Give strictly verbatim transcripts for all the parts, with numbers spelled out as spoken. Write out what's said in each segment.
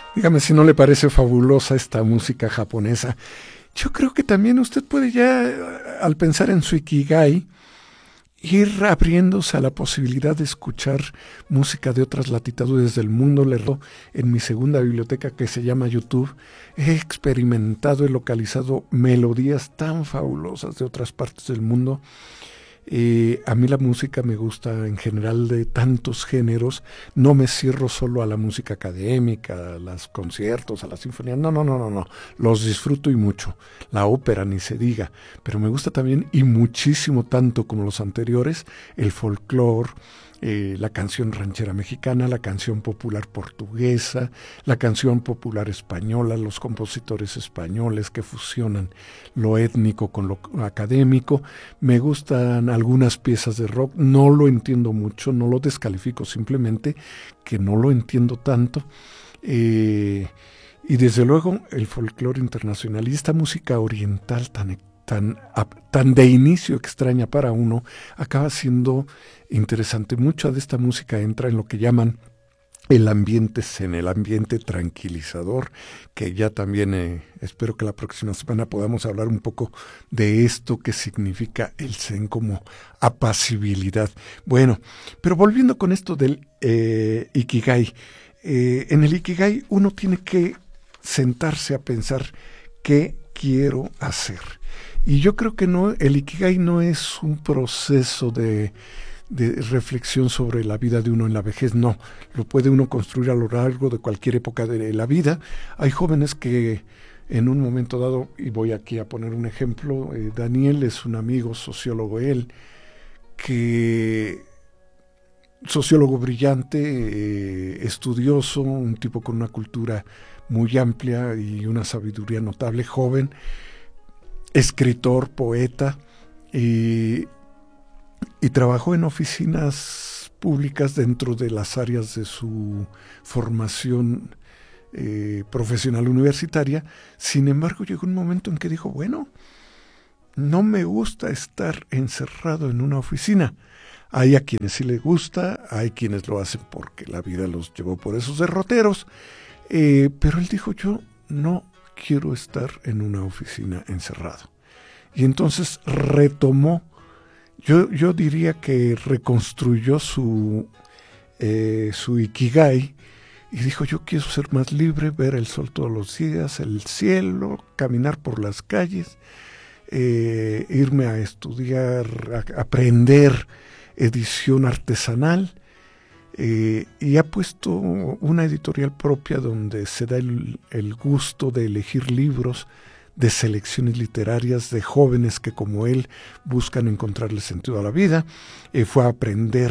Dígame si no le parece fabulosa esta música japonesa. Yo creo que también usted puede ya, al pensar en su Ikigai, ir abriéndose a la posibilidad de escuchar música de otras latitudes del mundo. En mi segunda biblioteca, que se llama YouTube, he experimentado, he localizado melodías tan fabulosas de otras partes del mundo. Eh, a mí la música me gusta en general de tantos géneros. No me cierro solo a la música académica, a los conciertos, a la sinfonía. No, no, no, no, no. Los disfruto y mucho. La ópera ni se diga. Pero me gusta también, y muchísimo, tanto como los anteriores, el folclore, eh, la canción ranchera mexicana, la canción popular portuguesa, la canción popular española, los compositores españoles que fusionan lo étnico con lo académico. Me gustan algunas piezas de rock, no lo entiendo mucho, no lo descalifico, simplemente que no lo entiendo tanto. Eh, y desde luego el folclore internacional y esta música oriental tan Tan, tan de inicio extraña para uno, acaba siendo interesante. Mucha de esta música entra en lo que llaman el ambiente zen, el ambiente tranquilizador, que ya también eh, espero que la próxima semana podamos hablar un poco de esto que significa el zen como apacibilidad. Bueno, pero volviendo con esto del eh, Ikigai, eh, en el Ikigai uno tiene que sentarse a pensar qué quiero hacer. Y yo creo que no, el Ikigai no es un proceso de, de reflexión sobre la vida de uno en la vejez, no. Lo puede uno construir a lo largo de cualquier época de la vida. Hay jóvenes que en un momento dado, y voy aquí a poner un ejemplo, eh, Daniel es un amigo sociólogo, él, que sociólogo brillante, eh, estudioso, un tipo con una cultura muy amplia y una sabiduría notable, joven, escritor, poeta, y, y trabajó en oficinas públicas dentro de las áreas de su formación eh, profesional universitaria. Sin embargo, llegó un momento en que dijo, bueno, no me gusta estar encerrado en una oficina. Hay a quienes sí les gusta, hay quienes lo hacen porque la vida los llevó por esos derroteros, eh, pero él dijo, yo no quiero estar en una oficina encerrado. Y entonces retomó, yo, yo diría que reconstruyó su, eh, su Ikigai y dijo, yo quiero ser más libre, ver el sol todos los días, el cielo, caminar por las calles, eh, irme a estudiar, a aprender edición artesanal. Eh, y ha puesto una editorial propia donde se da el, el gusto de elegir libros de selecciones literarias de jóvenes que como él buscan encontrarle sentido a la vida. Eh, fue a aprender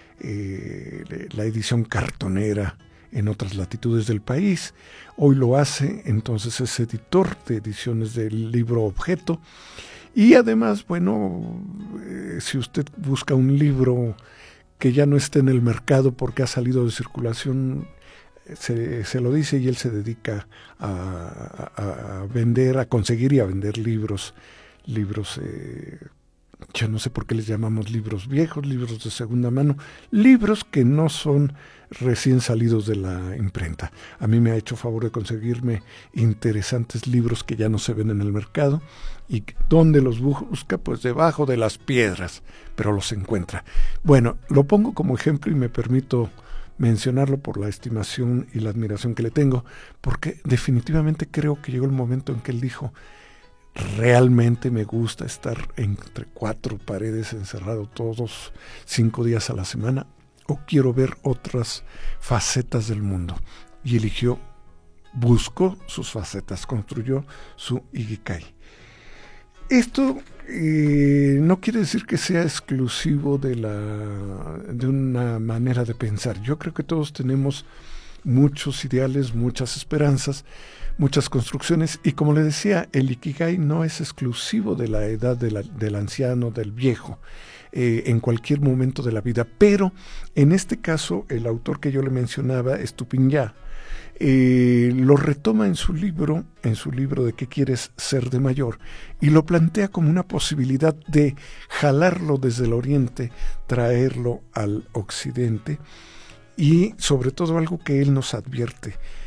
eh, la edición cartonera en otras latitudes del país. Hoy lo hace, entonces es editor de ediciones del libro objeto. Y además, bueno, eh, si usted busca un libro que ya no esté en el mercado porque ha salido de circulación, se, se lo dice y él se dedica a, a, a vender, a conseguir y a vender libros, libros, eh, ya no sé por qué les llamamos libros viejos, libros de segunda mano, libros que no son recién salidos de la imprenta. A mí me ha hecho favor de conseguirme interesantes libros que ya no se ven en el mercado. ¿Y dónde los busca? Pues debajo de las piedras, pero los encuentra. Bueno, lo pongo como ejemplo y me permito mencionarlo por la estimación y la admiración que le tengo, porque definitivamente creo que llegó el momento en que él dijo, realmente me gusta estar entre cuatro paredes encerrado todos cinco días a la semana, o quiero ver otras facetas del mundo. Y eligió, buscó sus facetas, construyó su Ikigai. Esto eh, no quiere decir que sea exclusivo de, la, de una manera de pensar. Yo creo que todos tenemos muchos ideales, muchas esperanzas, muchas construcciones, y como le decía, el Ikigai no es exclusivo de la edad de la, del anciano, del viejo, eh, en cualquier momento de la vida, pero en este caso el autor que yo le mencionaba, Estupiñán, Eh, lo retoma en su libro, en su libro de ¿Qué quieres ser de mayor? Y lo plantea como una posibilidad de jalarlo desde el oriente, traerlo al occidente, y sobre todo algo que él nos advierte,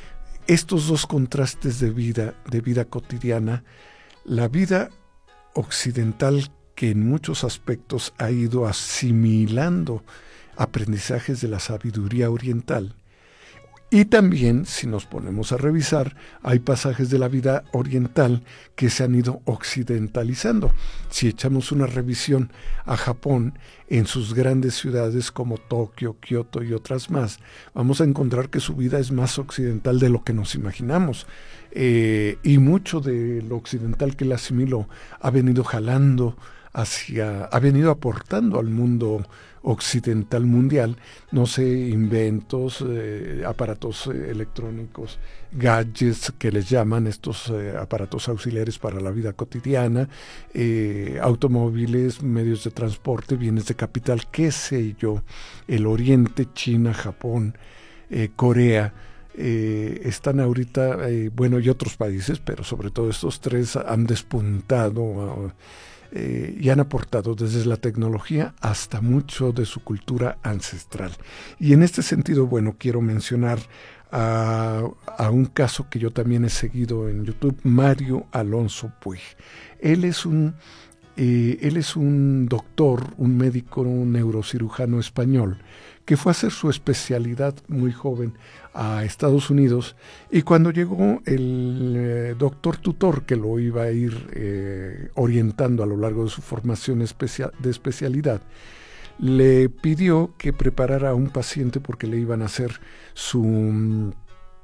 estos dos contrastes de vida, de vida cotidiana, la vida occidental que en muchos aspectos ha ido asimilando aprendizajes de la sabiduría oriental. Y también, si nos ponemos a revisar, hay pasajes de la vida oriental que se han ido occidentalizando. Si echamos una revisión a Japón, en sus grandes ciudades como Tokio, Kioto y otras más, vamos a encontrar que su vida es más occidental de lo que nos imaginamos. Eh, y mucho de lo occidental que él asimiló ha venido jalando hacia, ha venido aportando al mundo occidental mundial, no sé, inventos, eh, aparatos eh, electrónicos, gadgets que les llaman, estos eh, aparatos auxiliares para la vida cotidiana, eh, automóviles, medios de transporte, bienes de capital, qué sé yo, el Oriente, China, Japón, eh, Corea, eh, están ahorita, eh, bueno, y otros países, pero sobre todo estos tres han despuntado uh, Eh, y han aportado desde la tecnología hasta mucho de su cultura ancestral. Y en este sentido, bueno, quiero mencionar a, a un caso que yo también he seguido en YouTube, Mario Alonso Puig. Él es un, eh, él es un doctor, un médico, un neurocirujano español, que fue a hacer su especialidad muy joven a Estados Unidos, y cuando llegó el eh, doctor tutor que lo iba a ir eh, orientando a lo largo de su formación especia- de especialidad, le pidió que preparara a un paciente porque le iban a hacer su,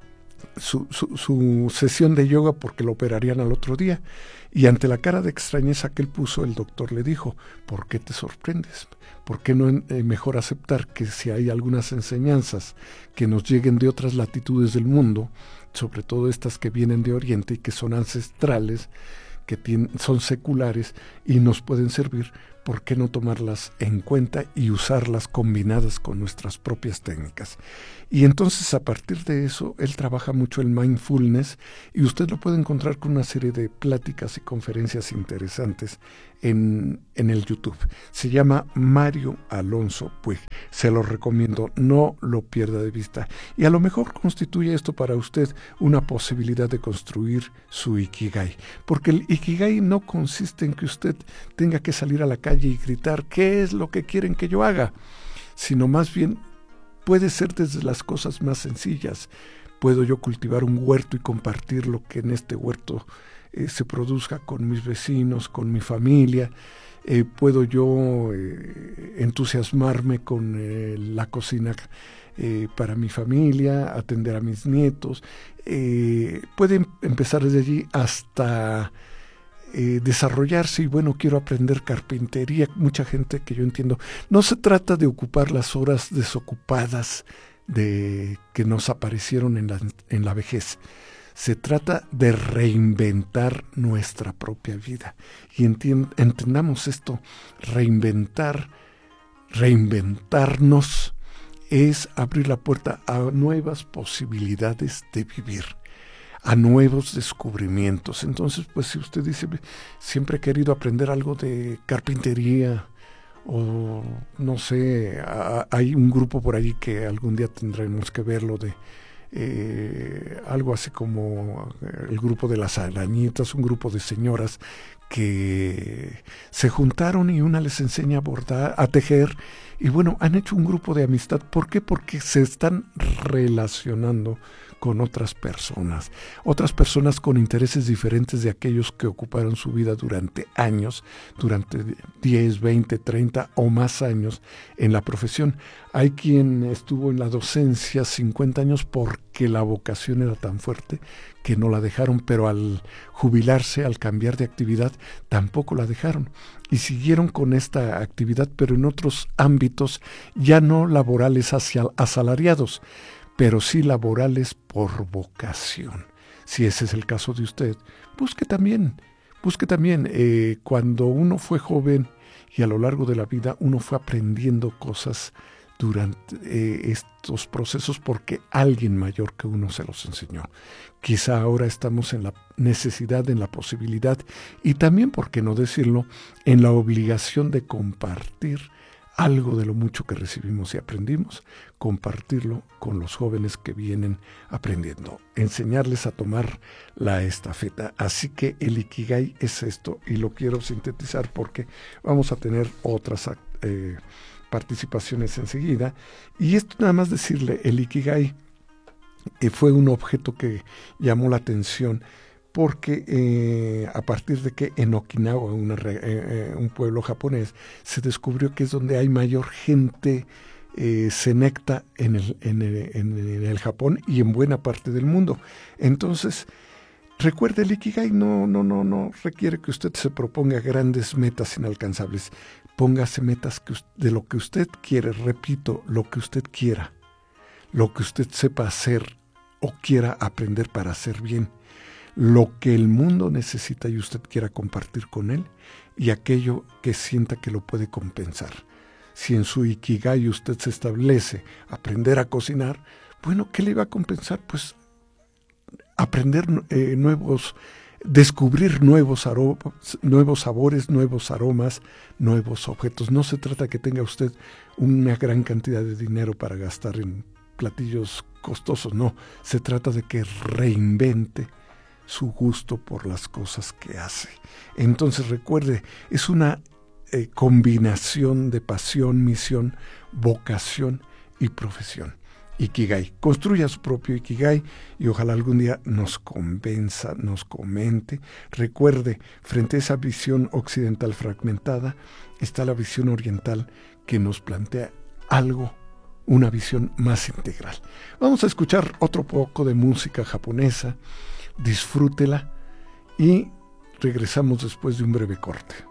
su, su, su sesión de yoga porque lo operarían al otro día. Y ante la cara de extrañeza que él puso, el doctor le dijo: ¿por qué te sorprendes? ¿Por qué no eh, mejor aceptar que si hay algunas enseñanzas que nos lleguen de otras latitudes del mundo, sobre todo estas que vienen de Oriente y que son ancestrales, que tienen, son seculares y nos pueden servir, ¿por qué no tomarlas en cuenta y usarlas combinadas con nuestras propias técnicas? Y entonces, a partir de eso, él trabaja mucho el mindfulness, y usted lo puede encontrar con una serie de pláticas y conferencias interesantes en, en el YouTube. Se llama Mario Alonso Puig. Se lo recomiendo, no lo pierda de vista. Y a lo mejor constituye esto para usted una posibilidad de construir su Ikigai. Porque el Ikigai no consiste en que usted tenga que salir a la calle y gritar ¿qué es lo que quieren que yo haga? Sino más bien puede ser desde las cosas más sencillas. Puedo yo cultivar un huerto y compartir lo que en este huerto eh, se produzca con mis vecinos, con mi familia. Eh, puedo yo eh, entusiasmarme con eh, la cocina eh, para mi familia, atender a mis nietos. Eh, puede empezar desde allí hasta Eh, desarrollarse. Y bueno, quiero aprender carpintería. Mucha gente que yo entiendo, no se trata de ocupar las horas desocupadas de que nos aparecieron en la, en la vejez. Se trata de reinventar nuestra propia vida. Y entien, entendamos esto: reinventar, reinventarnos es abrir la puerta a nuevas posibilidades de vivir, a nuevos descubrimientos. Entonces, pues si usted dice, siempre he querido aprender algo de carpintería, o no sé, a, hay un grupo por allí que algún día tendremos que verlo, de eh, algo así como el grupo de las arañitas, un grupo de señoras que se juntaron y una les enseña a bordar, a tejer, y bueno, han hecho un grupo de amistad. ¿Por qué? Porque se están relacionando con otras personas, otras personas con intereses diferentes de aquellos que ocuparon su vida durante años, durante diez, veinte, treinta o más años en la profesión. Hay quien estuvo en la docencia cincuenta años porque la vocación era tan fuerte que no la dejaron, pero al jubilarse, al cambiar de actividad, tampoco la dejaron. Y siguieron con esta actividad, pero en otros ámbitos, ya no laborales hacia asalariados, pero sí laborales por vocación. Si ese es el caso de usted, busque también, busque también. Eh, cuando uno fue joven y a lo largo de la vida uno fue aprendiendo cosas durante eh, estos procesos porque alguien mayor que uno se los enseñó. Quizá ahora estamos en la necesidad, en la posibilidad y también, por qué no decirlo, en la obligación de compartir algo de lo mucho que recibimos y aprendimos, compartirlo con los jóvenes que vienen aprendiendo, enseñarles a tomar la estafeta. Así que el Ikigai es esto, y lo quiero sintetizar porque vamos a tener otras eh, participaciones enseguida. Y esto nada más decirle, el Ikigai eh, fue un objeto que llamó la atención porque eh, a partir de que en Okinawa, una, eh, un pueblo japonés, se descubrió que es donde hay mayor gente eh, senecta en el, en, el, en, en el Japón y en buena parte del mundo. Entonces, recuerde, el Ikigai no, no, no, no requiere que usted se proponga grandes metas inalcanzables. Póngase metas que, de lo que usted quiere, repito, lo que usted quiera, lo que usted sepa hacer o quiera aprender para hacer bien, lo que el mundo necesita y usted quiera compartir con él, y aquello que sienta que lo puede compensar. Si en su Ikigai usted se establece aprender a cocinar, bueno, ¿qué le va a compensar? Pues aprender eh, nuevos, descubrir nuevos, aromas, nuevos sabores, nuevos aromas, nuevos objetos. No se trata que tenga usted una gran cantidad de dinero para gastar en platillos costosos, no. Se trata de que reinvente su gusto por las cosas que hace. Entonces recuerde, es una eh, combinación de pasión, misión, vocación y profesión. Ikigai. Construya su propio Ikigai y ojalá algún día nos convenza, nos comente. Recuerde, frente a esa visión occidental fragmentada, está la visión oriental que nos plantea algo, una visión más integral. Vamos a escuchar otro poco de música japonesa. Disfrútela y regresamos después de un breve corte.